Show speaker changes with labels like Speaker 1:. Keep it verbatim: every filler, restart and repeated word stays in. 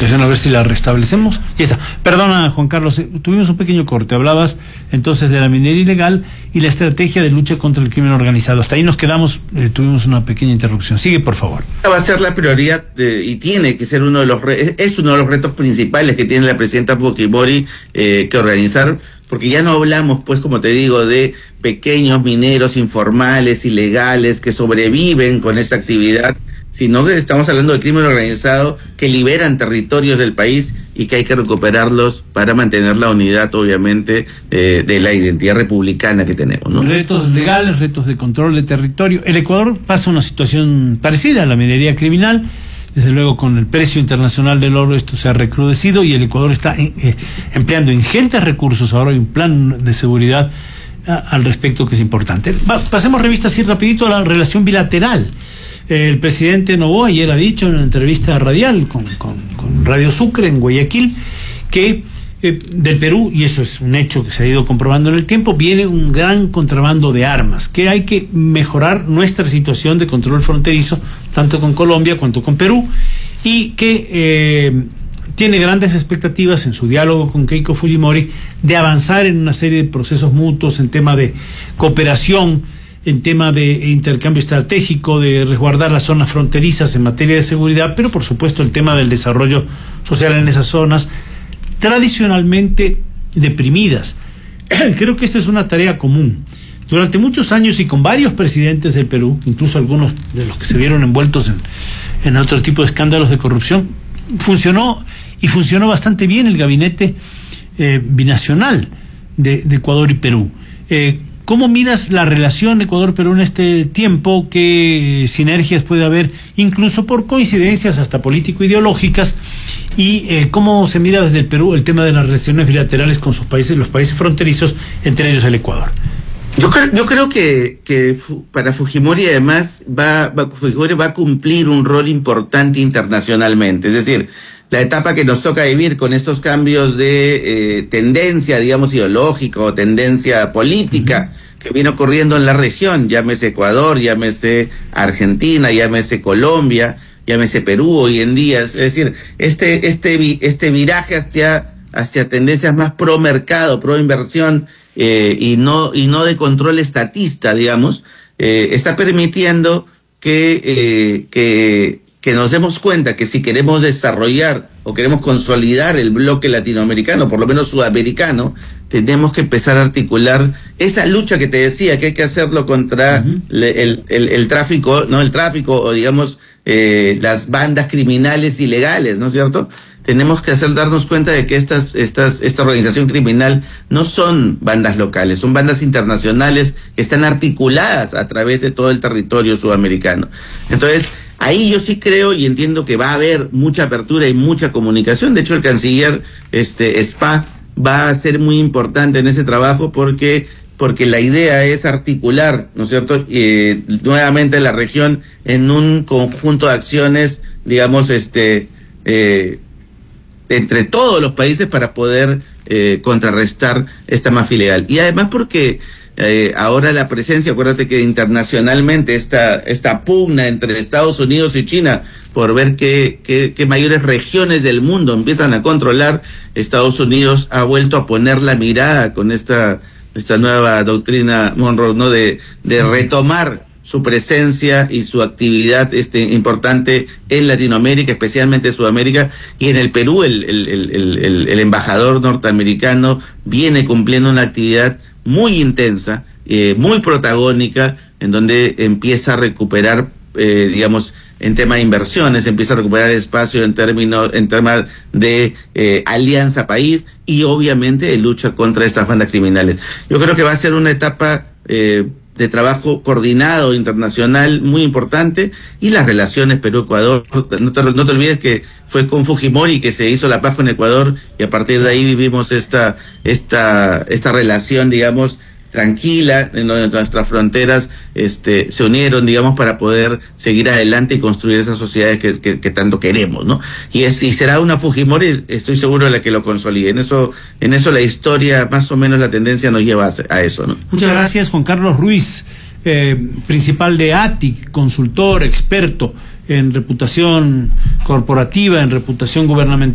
Speaker 1: comunicación, a ver si la restablecemos. Ya está. Perdona, Juan Carlos, tuvimos un pequeño corte. Hablabas entonces de la minería ilegal y la estrategia de lucha contra el crimen organizado. Hasta ahí nos quedamos, eh, tuvimos una pequeña interrupción. Sigue, por favor.
Speaker 2: Va a ser la prioridad de, y tiene que ser uno de los re, es uno de los retos principales que tiene la presidenta Fujimori eh, que organizar, porque ya no hablamos, pues, como te digo, de pequeños mineros informales, ilegales, que sobreviven con esta actividad, sino que estamos hablando de crimen organizado que liberan territorios del país y que hay que recuperarlos para mantener la unidad, obviamente, eh, de la identidad republicana que tenemos, ¿no?
Speaker 1: Retos legales, retos de control de territorio. El Ecuador pasa una situación parecida a la minería criminal. Desde luego, con el precio internacional del oro esto se ha recrudecido y el Ecuador está eh, empleando ingentes recursos. Ahora hay un plan de seguridad a, al respecto que es importante. Va, pasemos revista así rapidito a la relación bilateral. El presidente Noboa ayer ha dicho en una entrevista radial con, con, con Radio Sucre en Guayaquil que eh, del Perú, y eso es un hecho que se ha ido comprobando en el tiempo, viene un gran contrabando de armas, que hay que mejorar nuestra situación de control fronterizo, tanto con Colombia cuanto con Perú, y que eh, tiene grandes expectativas en su diálogo con Keiko Fujimori de avanzar en una serie de procesos mutuos en tema de cooperación, en tema de intercambio estratégico, de resguardar las zonas fronterizas en materia de seguridad, pero por supuesto el tema del desarrollo social en esas zonas tradicionalmente deprimidas. Creo que esta es una tarea común. Durante muchos años y con varios presidentes del Perú, incluso algunos de los que se vieron envueltos en, en otro tipo de escándalos de corrupción, funcionó y funcionó bastante bien el gabinete eh, binacional de, de Ecuador y Perú. Eh, ¿Cómo miras la relación Ecuador-Perú en este tiempo? ¿Qué sinergias puede haber, incluso por coincidencias hasta político-ideológicas? ¿Y eh, cómo se mira desde el Perú el tema de las relaciones bilaterales con sus países, los países fronterizos, entre ellos el Ecuador?
Speaker 2: Yo creo, yo creo que, que para Fujimori además va, va, Fujimori va a cumplir un rol importante internacionalmente. Es decir, la etapa que nos toca vivir con estos cambios de eh, tendencia, digamos, ideológica o tendencia política uh-huh. que viene ocurriendo en la región, llámese Ecuador, llámese Argentina, llámese Colombia, llámese Perú hoy en día. Es decir, este, este, este viraje hacia, hacia tendencias más pro mercado, pro inversión, eh, y no, y no de control estatista, digamos, eh, está permitiendo que, eh, que, que nos demos cuenta que si queremos desarrollar o queremos consolidar el bloque latinoamericano, por lo menos sudamericano, tenemos que empezar a articular esa lucha que te decía, que hay que hacerlo contra uh-huh. le, el, el, el tráfico, no el tráfico, o digamos, eh, las bandas criminales ilegales, ¿no es cierto? Tenemos que hacer darnos cuenta de que estas, estas, esta organización criminal no son bandas locales, son bandas internacionales que están articuladas a través de todo el territorio sudamericano. Entonces, ahí yo sí creo y entiendo que va a haber mucha apertura y mucha comunicación. De hecho, el canciller este, Spa va a ser muy importante en ese trabajo porque porque la idea es articular, ¿no es cierto?, eh, nuevamente la región en un conjunto de acciones, digamos, este eh, entre todos los países para poder eh, contrarrestar esta mafia ilegal. Y además porque eh, ahora la presencia, acuérdate que internacionalmente esta, esta pugna entre Estados Unidos y China por ver qué, qué, qué mayores regiones del mundo empiezan a controlar, Estados Unidos ha vuelto a poner la mirada con esta, esta nueva doctrina Monroe, ¿no?, de, de retomar su presencia y su actividad este, importante en Latinoamérica, especialmente Sudamérica, y en el Perú el, el, el, el, el embajador norteamericano viene cumpliendo una actividad muy intensa, eh, muy protagónica, en donde empieza a recuperar, eh, digamos, en tema de inversiones, empieza a recuperar espacio en términos, en temas de eh, alianza país y obviamente de lucha contra estas bandas criminales. Yo creo que va a ser una etapa eh, de trabajo coordinado internacional muy importante, y las relaciones Perú-Ecuador, no te, no te olvides que fue con Fujimori que se hizo la paz con Ecuador, y a partir de ahí vivimos esta esta esta relación, digamos, tranquila, en donde nuestras fronteras este, se unieron, digamos, para poder seguir adelante y construir esas sociedades que, que, que tanto queremos, ¿no? Y, es, y será una Fujimori, estoy seguro, de la que lo consolide. En eso, en eso la historia, más o menos la tendencia nos lleva a, a eso, ¿no?
Speaker 1: Muchas gracias, Juan Carlos Ruiz, eh, principal de A T I C, consultor, experto en reputación corporativa, en reputación gubernamental.